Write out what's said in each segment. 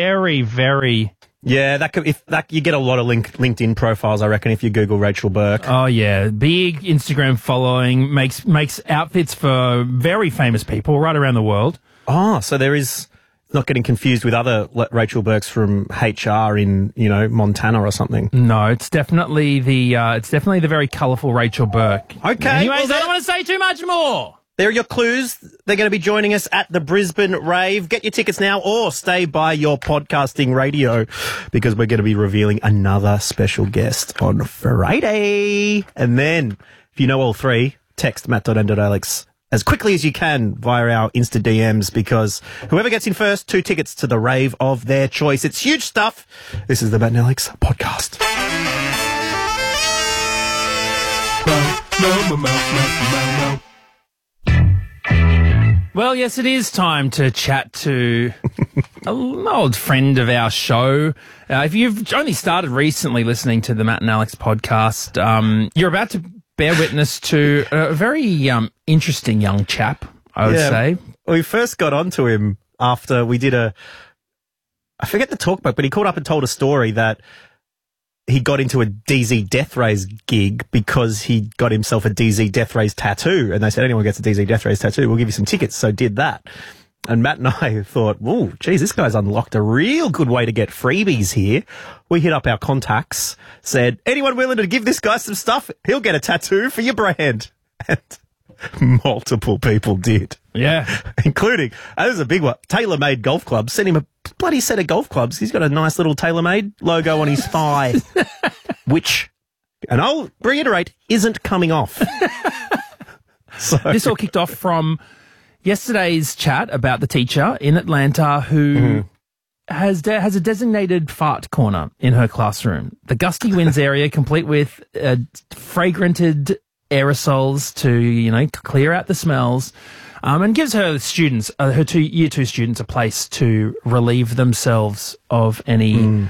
very, very... Yeah, you get a lot of LinkedIn profiles, I reckon, if you Google Rachel Burke. Oh, yeah. Big Instagram following, makes outfits for very famous people right around the world. Oh, so there is... Not getting confused with other Rachel Burkes from HR in, Montana or something. No, it's definitely the very colourful Rachel Burke. Okay. Anyways, I don't want to say too much more. There are your clues. They're going to be joining us at the Brisbane Rave. Get your tickets now or stay by your podcasting radio because we're going to be revealing another special guest on Friday. And then, if you know all three, text matt.n.alex as quickly as you can via our Insta DMs because whoever gets in first, 2 tickets to the rave of their choice. It's huge stuff. This is the Matt and Alex podcast. Well, yes, it is time to chat to an old friend of our show. If you've only started recently listening to the Matt and Alex podcast, you're about to bear witness to a very interesting young chap, I would say. We first got onto him after we did I forget the talk back, but he called up and told a story that he got into a DZ Death Rays gig because he got himself a DZ Death Rays tattoo. And they said, anyone gets a DZ Death Rays tattoo, we'll give you some tickets. So did that. And Matt and I thought, whoa, geez, this guy's unlocked a real good way to get freebies here. We hit up our contacts, said, anyone willing to give this guy some stuff? He'll get a tattoo for your brand. And multiple people did. Yeah. Including, this is a big one, TaylorMade Golf Clubs. Sent him a bloody set of golf clubs. He's got a nice little TaylorMade logo on his thigh, which, and I'll reiterate, isn't coming off. So this all kicked off from yesterday's chat about the teacher in Atlanta who has a designated fart corner in her classroom. The gusty winds area, complete with fragranted aerosols to, clear out the smells, and gives her students, her year 2 students, a place to relieve themselves of any,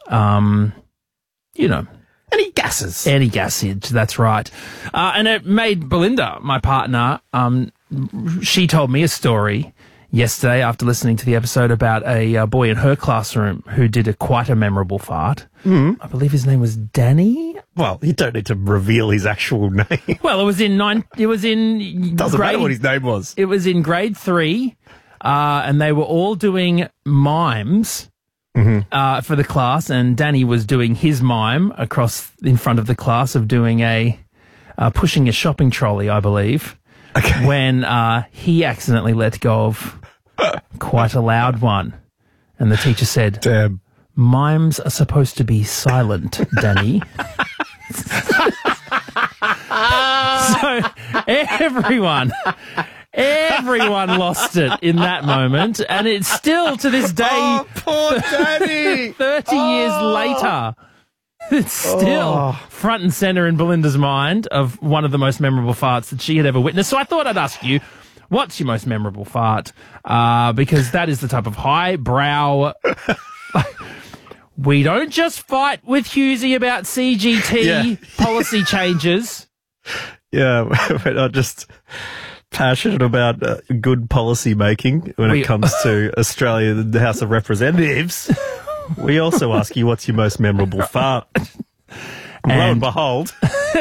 any gases. Any gassage, that's right. And it made Belinda, my partner, she told me a story yesterday after listening to the episode about a boy in her classroom who did quite a memorable fart. I believe his name was Danny. Well, you don't need to reveal his actual name. Well, it was in Doesn't matter what his name was. It was in grade 3, and they were all doing mimes for the class, and Danny was doing his mime in front of the class of doing pushing a shopping trolley, I believe. Okay. When he accidentally let go of quite a loud one. And the teacher said, damn, mimes are supposed to be silent, Danny. So everyone lost it in that moment. And it's still to this day, oh, poor Danny. 30 years later, it's still front and center in Belinda's mind of one of the most memorable farts that she had ever witnessed. So I thought I'd ask you, what's your most memorable fart? Because that is the type of highbrow... We don't just fight with Husey about CGT policy changes. Yeah, we're not just passionate about good policy making when it comes to Australia, the House of Representatives. We also ask you, what's your most memorable fart? And lo and behold,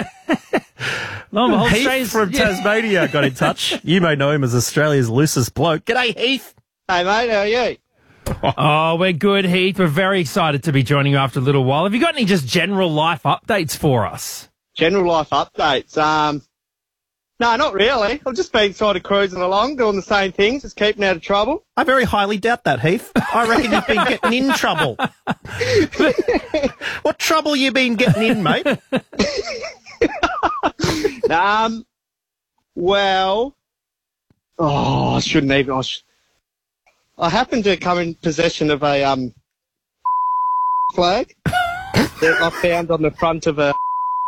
Heath from Tasmania got in touch. You may know him as Australia's loosest bloke. G'day, Heath. Hey, mate, how are you? Oh, we're good, Heath. We're very excited to be joining you after a little while. Have you got any just general life updates for us? General life updates? No, not really. I've just been sort of cruising along, doing the same things, just keeping out of trouble. I very highly doubt that, Heath. I reckon you've been getting in trouble. What trouble you been getting in, mate? Well, I shouldn't even... I happened to come in possession of a flag that I found on the front of a...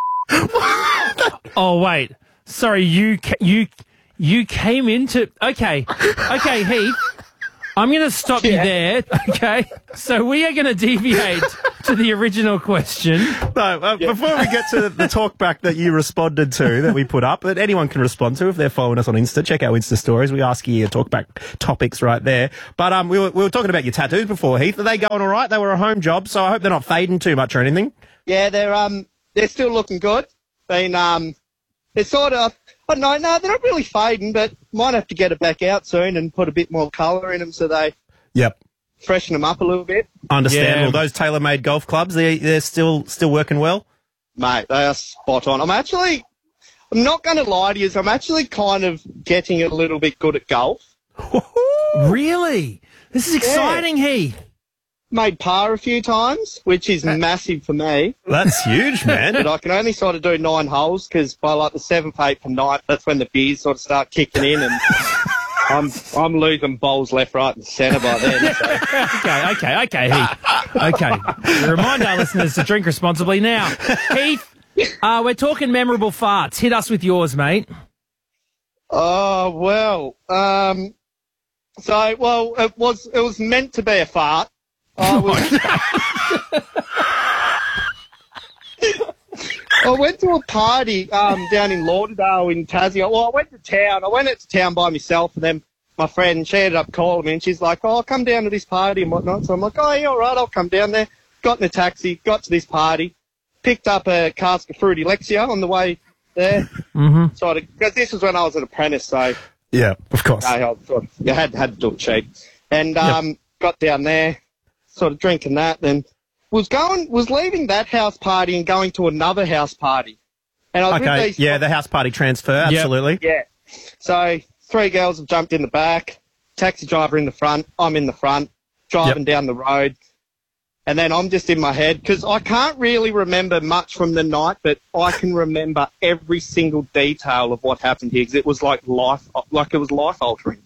Oh, wait. Sorry, you came into... Okay, Heath, I'm going to stop you there, okay? So we are going to deviate to the original question. No, before we get to the talkback that you responded to, that we put up, that anyone can respond to if they're following us on Insta. Check our Insta stories. We ask you your talkback topics right there. But we were talking about your tattoos before, Heath. Are they going all right? They were a home job, so I hope they're not fading too much or anything. Yeah, they're still looking good. They're sort of, I don't know, no, they're not really fading, but might have to get it back out soon and put a bit more colour in them so they freshen them up a little bit. Understandable. Yeah. Those tailor-made golf clubs, they're still working well? Mate, they are spot on. I'm not going to lie to you, I'm actually kind of getting a little bit good at golf. Really? This is exciting, Heath. Made par a few times, which is massive for me. That's huge, man. But I can only sort of do 9 holes because by like the 7th, 8th and 9th, that's when the beers sort of start kicking in and I'm losing bowls left, right and centre by then. So. Okay, Heath. Okay. Remind our listeners to drink responsibly. Now, Heath, we're talking memorable farts. Hit us with yours, mate. Oh, well. It was meant to be a fart. I went to a party down in Lauderdale in Tassie. Well, I went to town. I went out to town by myself, and then my friend, she ended up calling me, and she's like, I'll come down to this party and whatnot. So I'm like, oh, yeah, all right, I'll come down there. Got in a taxi, got to this party, picked up a cask of Fruity Lexia on the way there. Mm-hmm. Because this was when I was an apprentice, so... Yeah, of course. I had to do it cheap. And got down there, sort of drinking that, then was leaving that house party and going to another house party. And I was with these the house party transfer, absolutely. Yeah. So 3 girls have jumped in the back, taxi driver in the front, I'm in the front, driving down the road. And then I'm just in my head, because I can't really remember much from the night, but I can remember every single detail of what happened here, because it was like life altering.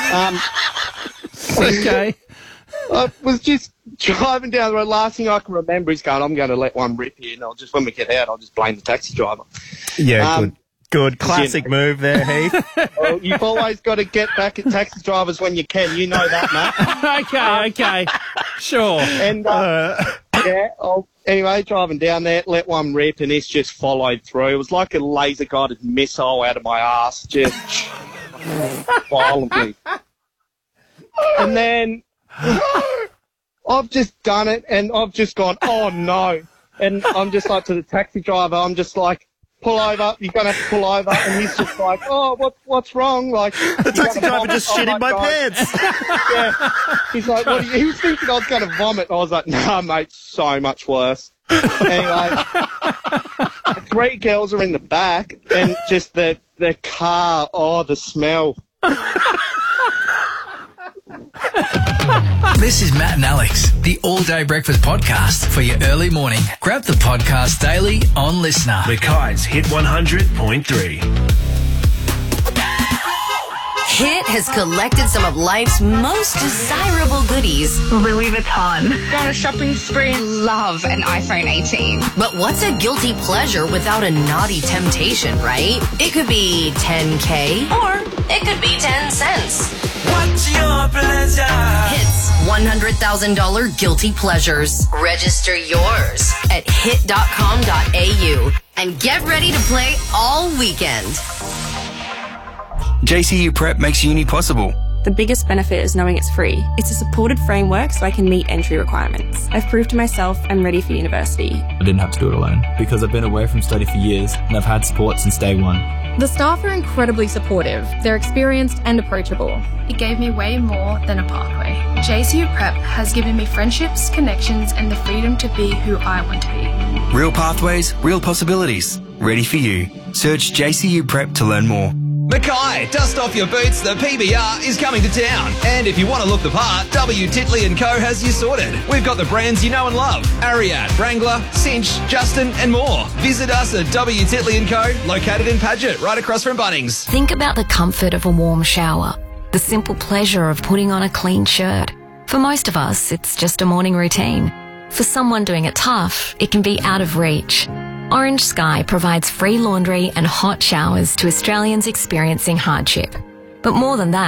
Okay. I was just driving down the road. Last thing I can remember is going, I'm going to let one rip here, and when we get out, I'll just blame the taxi driver. Yeah, good. Classic move there, Heath. Well, you've always got to get back at taxi drivers when you can. You know that, Matt. Okay. Sure. And, anyway, driving down there, let one rip, and it's just followed through. It was like a laser-guided missile out of my ass, just violently. And then I've just done it, and I've just gone, oh, no. And I'm just like, to the taxi driver, I'm just like, pull over, you're going to have to pull over. And he's just like, oh, what's wrong? Like, the taxi driver just shit in my pants. Yeah. He's like, he was thinking I was going to vomit. I was like, nah, mate, so much worse. Anyway, 3 girls are in the back, and just the car, the smell. This is Matt and Alex, the all-day breakfast podcast for your early morning. Grab the podcast daily on Listener. Mackay's Hit 100.3. Hit has collected some of life's most desirable goodies. Louis Vuitton. Go on a shopping spree. Love an iPhone 18. But what's a guilty pleasure without a naughty temptation, right? It could be $10K or it could be 10 cents. What's your pleasure? Hit's $100,000 guilty pleasures. Register yours at hit.com.au and get ready to play all weekend. JCU Prep makes uni possible. The biggest benefit is knowing it's free. It's a supported framework so I can meet entry requirements. I've proved to myself I'm ready for university. I didn't have to do it alone because I've been away from study for years and I've had support since day one. The staff are incredibly supportive. They're experienced and approachable. It gave me way more than a pathway. JCU Prep has given me friendships, connections, and the freedom to be who I want to be. Real pathways, real possibilities. Ready for you. Search JCU Prep to learn more. Mackay, dust off your boots, the PBR is coming to town. And if you want to look the part, W. Titley & Co. has you sorted. We've got the brands you know and love. Ariat, Wrangler, Cinch, Justin and more. Visit us at W. Titley & Co. located in Paget, right across from Bunnings. Think about the comfort of a warm shower, the simple pleasure of putting on a clean shirt. For most of us, it's just a morning routine. For someone doing it tough, it can be out of reach. Orange Sky provides free laundry and hot showers to Australians experiencing hardship. But more than that,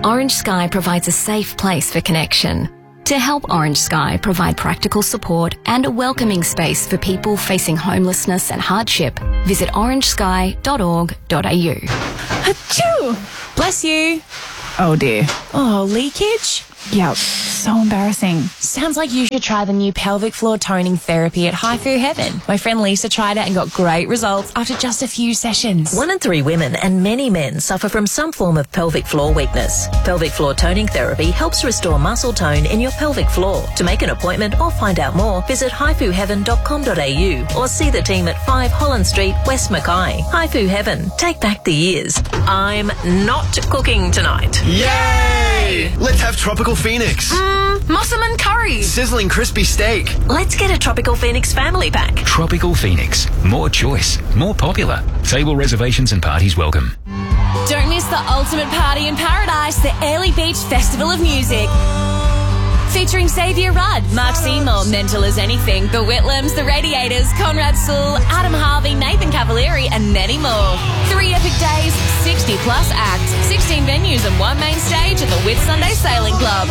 Orange Sky provides a safe place for connection. To help Orange Sky provide practical support and a welcoming space for people facing homelessness and hardship, visit orangesky.org.au. Achoo! Bless you. Oh dear. Oh, leakage? Yep, so embarrassing. Sounds like you should try the new pelvic floor toning therapy at Haifu Heaven. My friend Lisa tried it and got great results after just a few sessions. 1 in 3 women and many men suffer from some form of pelvic floor weakness. Pelvic floor toning therapy helps restore muscle tone in your pelvic floor. To make an appointment or find out more, visit haifuheaven.com.au or see the team at 5 Holland Street, West Mackay. Haifu Heaven. Take back the years. I'm not cooking tonight. Yay! Let's have Tropical Phoenix. Musselman curry. Sizzling crispy steak. Let's get a Tropical Phoenix family pack. Tropical Phoenix. More choice. More popular. Table reservations and parties welcome. Don't miss the ultimate party in paradise, the Airlie Beach Festival of Music. Featuring Xavier Rudd, Mark Seymour, Mental as Anything, The Whitlams, The Radiators, Conrad Sewell, Adam Harvey, Nathan Cavalieri and many more. 3 epic days, 60 plus acts, 16 venues and 1 main stage at the Whitsunday Sailing Club.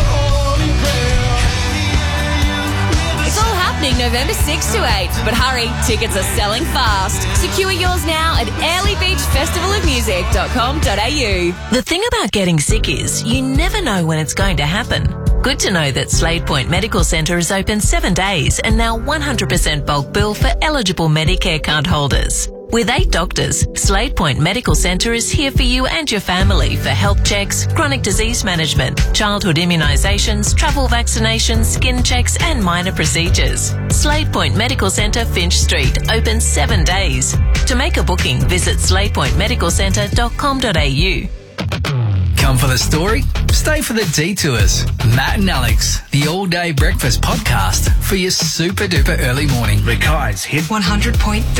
It's all happening November 6 to 8, but hurry, tickets are selling fast. Secure yours now at airliebeachfestivalofmusic.com.au. The thing about getting sick is you never know when it's going to happen. Good to know that Slade Point Medical Centre is open 7 days and now 100% bulk bill for eligible Medicare card holders. With 8 doctors, Slade Point Medical Centre is here for you and your family for health checks, chronic disease management, childhood immunisations, travel vaccinations, skin checks and minor procedures. Slade Point Medical Centre, Finch Street, open 7 days. To make a booking, visit sladepointmedicalcentre.com.au. Come for the story? Stay for the detours. Matt and Alex, the all-day breakfast podcast for your super-duper early morning. Mackay's Hit 100.3.